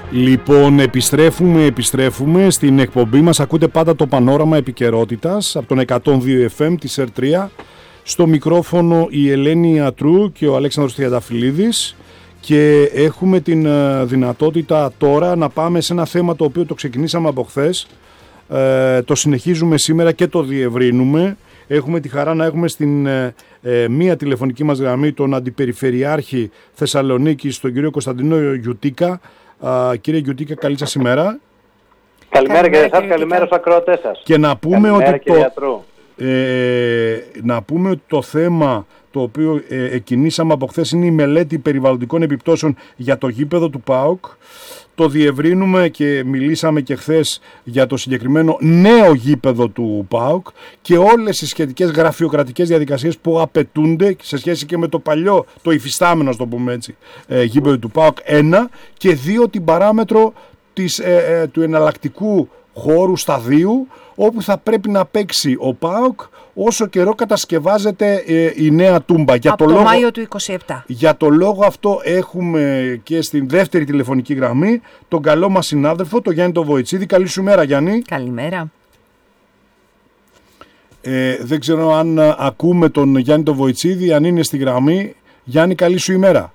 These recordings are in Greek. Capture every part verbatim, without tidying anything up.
Λοιπόν, επιστρέφουμε, επιστρέφουμε στην εκπομπή μας. Ακούτε πάντα το πανόραμα επικαιρότητας από τον εκατόν δύο εφ εμ της ΕΡ τρία. Στο μικρόφωνο η Ελένη Ιατρού και ο Αλέξανδρος Τριανταφυλλίδης. Και έχουμε την uh, δυνατότητα τώρα να πάμε σε ένα θέμα το οποίο το ξεκινήσαμε από χθες. Uh, το συνεχίζουμε σήμερα και το διευρύνουμε. Έχουμε τη χαρά να έχουμε στην uh, uh, μία τηλεφωνική μας γραμμή τον Αντιπεριφερειάρχη Θεσσαλονίκης, τον κύριο Κωνσταντινό Γιουτίκα. Uh, κύριε Γιουτίκα, καλή σας ημέρα. Καλημέρα και εσάς, καλημέρα στους ακροατές σας. Και να πούμε, καλημέρα, ότι το, ε, να πούμε ότι το θέμα το οποίο ε, εκκινήσαμε από χθες είναι η μελέτη περιβαλλοντικών επιπτώσεων για το γήπεδο του ΠΑΟΚ. Το διευρύνουμε και μιλήσαμε και χθες για το συγκεκριμένο νέο γήπεδο του ΠΑΟΚ και όλες οι σχετικές γραφειοκρατικές διαδικασίες που απαιτούνται σε σχέση και με το παλιό, το υφιστάμενο, το πούμε έτσι, ε, γήπεδο του ΠΑΟΚ ένα, και δύο, την παράμετρο της, ε, ε, του εναλλακτικού χώρου σταδίου, όπου θα πρέπει να παίξει ο ΠΑΟΚ όσο καιρό κατασκευάζεται ε, η νέα τούμπα. Για από το, το λόγο, Μάιο του είκοσι επτά. Για το λόγο αυτό έχουμε και στην δεύτερη τηλεφωνική γραμμή τον καλό μας συνάδελφο, τον Γιάννη τον Βοητσίδη. Καλή σου μέρα, Γιάννη. Καλημέρα. Ε, δεν ξέρω αν ακούμε τον Γιάννη τον Βοητσίδη, αν είναι στη γραμμή. Γιάννη, καλή σου ημέρα.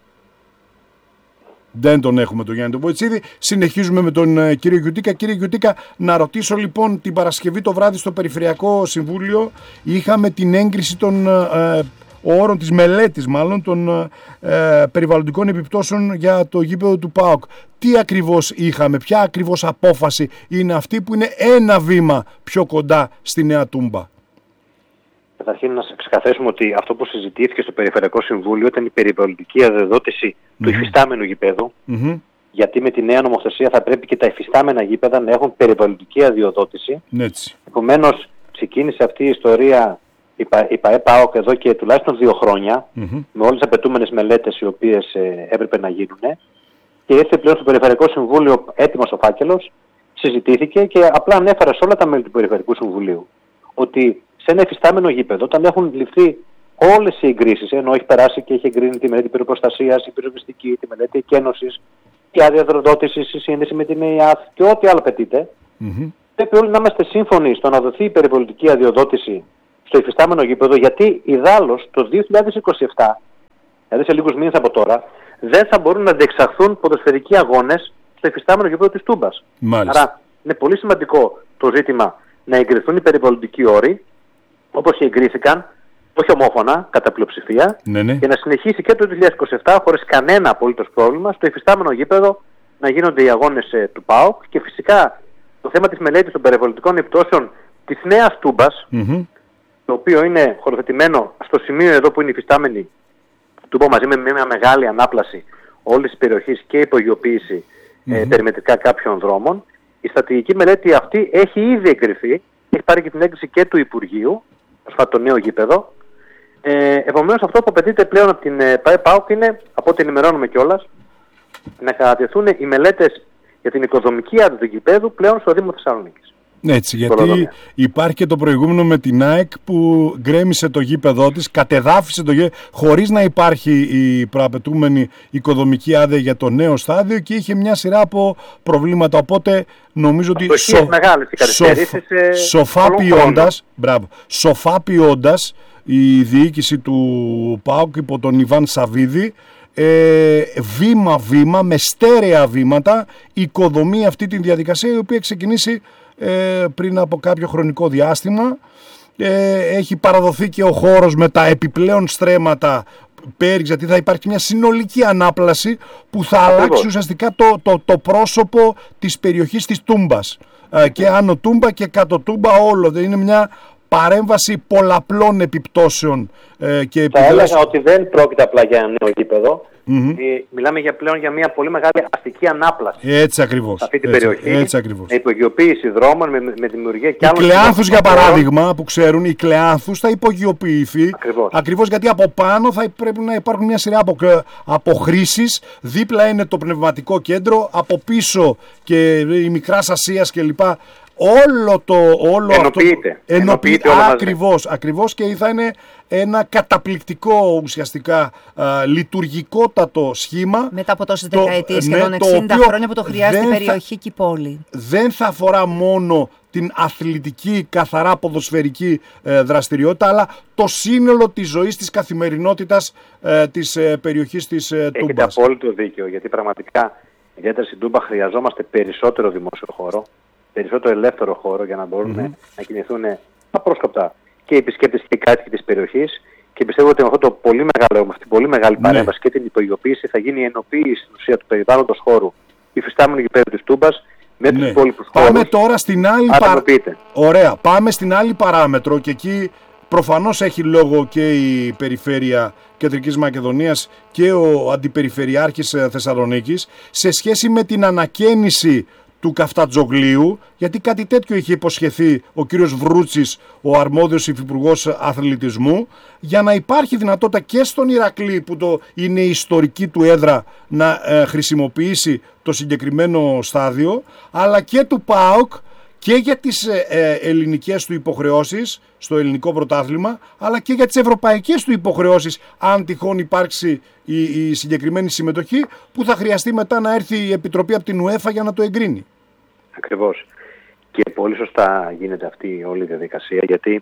Δεν τον έχουμε τον Γιάννη τον Βοητσίδη. Συνεχίζουμε με τον uh, κύριο Γιουτίκα. Κύριε Γιουτίκα, να ρωτήσω λοιπόν, την Παρασκευή το βράδυ στο Περιφερειακό Συμβούλιο είχαμε την έγκριση των uh, όρων, της μελέτης μάλλον, των uh, περιβαλλοντικών επιπτώσεων για το γήπεδο του ΠΑΟΚ. Τι ακριβώς είχαμε, ποια ακριβώς απόφαση είναι αυτή που είναι ένα βήμα πιο κοντά στη νέα τούμπα? Καταρχήν να σας ξεκαθαρίσουμε ότι αυτό που συζητήθηκε στο Περιφερειακό Συμβούλιο ήταν η περιβαλλοντική αδειοδότηση mm-hmm. του υφιστάμενου γηπέδου, mm-hmm. γιατί με τη νέα νομοθεσία θα πρέπει και τα υφιστάμενα γήπεδα να έχουν περιβαλλοντική αδειοδότηση. Έτσι. Επομένως, ξεκίνησε αυτή η ιστορία, η ΠΑΕ-ΠΑΟΚ, εδώ και τουλάχιστον δύο χρόνια, mm-hmm. με όλες τις απαιτούμενες μελέτες οι οποίες ε, έπρεπε να γίνουν, και ήρθε πλέον στο Περιφερειακό Συμβούλιο έτοιμος ο φάκελος, συζητήθηκε και απλά ανέφερα σε όλα τα μέλη του Περιφερειακού Συμβουλίου ότι σε ένα εφιστάμενο γήπεδο, όταν έχουν ληφθεί όλες οι εγκρίσεις, ενώ έχει περάσει και έχει εγκρίνει τη μελέτη περιπροστασίας, η πυροσβεστική, τη μελέτη εκένωσης, η άδεια δροδότησης, η σύνδεση με την ΕΙΑΘ και ό,τι άλλο απαιτείται, mm-hmm. πρέπει όλοι να είμαστε σύμφωνοι στο να δοθεί η περιβαλλοντική αδειοδότηση στο υφιστάμενο γήπεδο, γιατί ιδάλλως το δύο χιλιάδες είκοσι επτά, δηλαδή σε λίγους μήνες από τώρα, δεν θα μπορούν να διεξαχθούν ποδοσφαιρικοί αγώνες στο υφιστάμενο γήπεδο της Τούμπας. Μάλιστα. Άρα είναι πολύ σημαντικό το ζήτημα να εγκριθούν οι περιβαλλοντικοί όροι, όπως εγκρίθηκαν, όχι ομόφωνα, κατά πλειοψηφία, ναι, ναι. και να συνεχίσει και το δύο χιλιάδες είκοσι επτά χωρίς κανένα απολύτως πρόβλημα στο υφιστάμενο γήπεδο να γίνονται οι αγώνες ε, του ΠΑΟΚ, και φυσικά το θέμα της μελέτης των περιβαλλοντικών επιπτώσεων της νέας Τούμπας, mm-hmm. το οποίο είναι χωροθετημένο στο σημείο εδώ που είναι η υφιστάμενη Τούμπα, μαζί με μια μεγάλη ανάπλαση όλης της περιοχής και υπογειοποίηση mm-hmm. ε, περιμετρικά κάποιων δρόμων. Η στρατηγική μελέτη αυτή έχει ήδη εγκριθεί. Έχει πάρει και την έγκριση και του Υπουργείου, προσφάτως το νέο γήπεδο. Ε, επομένως, αυτό που απαιτείται πλέον από την ε, ΠΑΕ-ΠΑΟΚ είναι, από ό,τι ενημερώνουμε κιόλας, να κατατεθούν οι μελέτες για την οικοδομική άδεια του γήπεδου πλέον στο Δήμο Θεσσαλονίκης. Έτσι, γιατί υπάρχει και το προηγούμενο με την ΑΕΚ που γκρέμισε το γήπεδό της, κατεδάφισε το γήπεδο χωρίς να υπάρχει η προαπαιτούμενη οικοδομική άδεια για το νέο στάδιο και είχε μια σειρά από προβλήματα. Οπότε νομίζω ότι σο... σοφ... σοφά ποιώντας, μπράβο, σοφά ποιώντας η διοίκηση του ΠΑΟΚ υπό τον Ιβάν Σαββίδη, Ε, βήμα-βήμα, με στέρεα βήματα, οικοδομεί αυτή τη διαδικασία, η οποία ξεκινήσει ε, πριν από κάποιο χρονικό διάστημα. Ε, έχει παραδοθεί και ο χώρος με τα επιπλέον στρέμματα πέριξ, γιατί θα υπάρχει μια συνολική ανάπλαση που θα Ακριβώς. αλλάξει ουσιαστικά το, το, το πρόσωπο της περιοχής της Τούμπας. Ε, και άνω Τούμπα και κάτω Τούμπα, όλο. Δεν είναι μια παρέμβαση πολλαπλών επιπτώσεων ε, και θα έλεγα ότι δεν πρόκειται απλά για ένα νέο γήπεδο. Mm-hmm. Ε, μιλάμε για πλέον για μια πολύ μεγάλη αστική ανάπλαση. Έτσι ακριβώς. Σε αυτή την έτσι, περιοχή. Έτσι ακριβώς. Με υπογειοποίηση δρόμων, με, με δημιουργία και άλλων. Η Κλεάνθους, για παράδειγμα, που ξέρουν, η Κλεάνθους θα υπογειοποιηθεί. Ακριβώς. Ακριβώς, γιατί από πάνω θα πρέπει να υπάρχουν μια σειρά από, από χρήσεις. Δίπλα είναι το πνευματικό κέντρο, από πίσω και η Μικράς Ασίας κλπ. Όλο το όλο ενοποιείται. αυτό ενοποιείται, ακριβώς, ακριβώς, και θα είναι ένα καταπληκτικό ουσιαστικά α, λειτουργικότατο σχήμα. Μετά από τόσες δεκαετίες, σχεδόν ναι, εξήντα χρόνια που το χρειάζεται η περιοχή θα, και η πόλη. Δεν θα αφορά μόνο την αθλητική, καθαρά ποδοσφαιρική ε, δραστηριότητα, αλλά το σύνολο της ζωής, της καθημερινότητας ε, της ε, περιοχής της ε, Τούμπας. Έχετε απόλυτο δίκιο, γιατί πραγματικά ιδιαίτερα στην Τούμπα χρειαζόμαστε περισσότερο δημόσιο χώρο, περισσότερο ελεύθερο χώρο για να μπορούν mm-hmm. να κινηθούν απρόσκοπτα και οι επισκέπτες και οι κάτοικοι της περιοχής. Και πιστεύω ότι με αυτό το πολύ μεγάλο, με αυτή την πολύ μεγάλη παρέμβαση ναι. και την υπογειοποίηση θα γίνει η ενοποίηση στην ουσία του περιβάλλοντος χώρου υφιστάμενου γηπέδου της Τούμπας με ναι. τους υπόλοιπους χώρους. Πάμε τώρα στην άλλη παρά... Ωραία. Πάμε στην άλλη παράμετρο και εκεί προφανώς έχει λόγο και η Περιφέρεια Κεντρικής Μακεδονίας και ο Αντιπεριφερειάρχης Θεσσαλονίκης σε σχέση με την ανακαίνιση του Καφτατζογλίου, γιατί κάτι τέτοιο είχε υποσχεθεί ο κύριος Βρούτσης, ο αρμόδιος υφυπουργός αθλητισμού, για να υπάρχει δυνατότητα και στον Ηρακλή, που το είναι η ιστορική του έδρα, να ε, χρησιμοποιήσει το συγκεκριμένο στάδιο, αλλά και του ΠΑΟΚ και για τις ε, ελληνικές του υποχρεώσεις στο ελληνικό πρωτάθλημα, αλλά και για τις ευρωπαϊκές του υποχρεώσεις, αν τυχόν υπάρξει η, η συγκεκριμένη συμμετοχή, που θα χρειαστεί μετά να έρθει η Επιτροπή από την UEFA για να το εγκρίνει. Ακριβώς. Και πολύ σωστά γίνεται αυτή όλη η διαδικασία, γιατί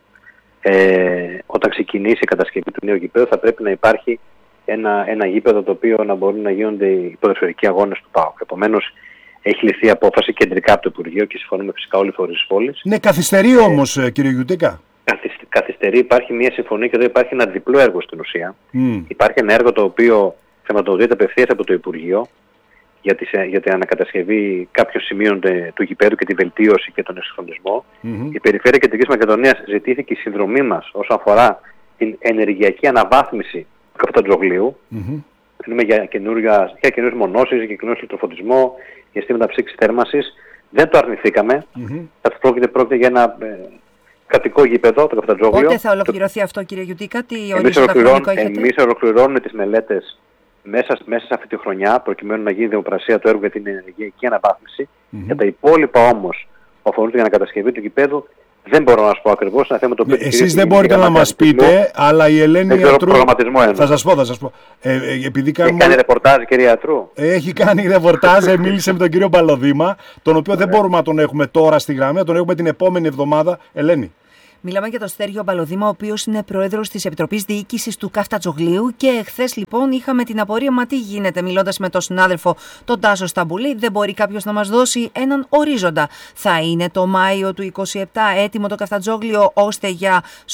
ε, όταν ξεκινήσει η κατασκευή του νέου γηπέδου θα πρέπει να υπάρχει ένα, ένα γήπεδο το οποίο να μπορούν να γίνονται οι ποδοσφαιρικοί αγώνες του ΠΑΟΚ. Επομένως, έχει ληφθεί απόφαση κεντρικά από το Υπουργείο και συμφωνούμε φυσικά όλοι οι φορείς της πόλης. Ναι, καθυστερεί όμως, ε, κύριε Γιουτίκα. Καθυστερεί, υπάρχει μια συμφωνία και εδώ υπάρχει ένα διπλό έργο στην ουσία. Mm. Υπάρχει ένα έργο το οποίο χρηματοδοτείται απευθείας από το Υπουργείο για, τις, για την ανακατασκευή κάποιων σημείων του γηπέδου και τη βελτίωση και τον εξυγχρονισμό. Mm-hmm. Η Περιφέρεια Κεντρικής Μακεδονίας ζητήθηκε η συνδρομή μας όσον αφορά την ενεργειακή αναβάθμιση του Καφτατζογλίου. Mm-hmm. Μιλούμε για καινούριες μονώσεις, για καινούριο ηλεκτροφωτισμό, για συστήματα ψήξης θέρμανσης. Δεν το αρνηθήκαμε. Mm-hmm. Θα πρόκειται, πρόκειται για ένα ε, κρατικό γήπεδο, το Καφτατζόγλιο. Πότε θα ολοκληρωθεί το... αυτό, κύριε Γιουτίκα, τι ορίζοντα χρονικό έχετε? Εμείς ολοκληρώνουμε τις μελέτες μέσα, μέσα σε αυτή τη χρονιά, προκειμένου να γίνει δημοπρασία του έργου για την ενεργειακή αναβάθμιση. Mm-hmm. Για τα υπόλοιπα όμως που αφορούν την ανακατασκευή του γηπέδου, δεν μπορώ να σας πω ακριβώς, ένα θέμα το οποίο... Εσείς δεν μπορείτε να μας πείτε, αλλά η Ελένη Ιατρού... Θα σας πω, θα σας πω. Ε, ε, επειδή κάνουμε... Έχει κάνει ρεπορτάζ, κυρία Ιατρού. Έχει κάνει ρεπορτάζ, μίλησε με τον κύριο Μπαλωδήμα, τον οποίο δεν μπορούμε να τον έχουμε τώρα στη γραμμή, να τον έχουμε την επόμενη εβδομάδα. Ελένη. Μιλάμε για τον Στέργιο Μπαλωδήμα, ο οποίος είναι πρόεδρος της Επιτροπής Διοίκησης του Καφτατζογλίου. Και χθες λοιπόν είχαμε την απορία, μα τι γίνεται, μιλώντας με τον συνάδελφο τον Τάσο Σταμπουλή, δεν μπορεί κάποιος να μας δώσει έναν ορίζοντα? Θα είναι το Μάιο του είκοσι επτά έτοιμο το Καφτατζόγλιο ώστε για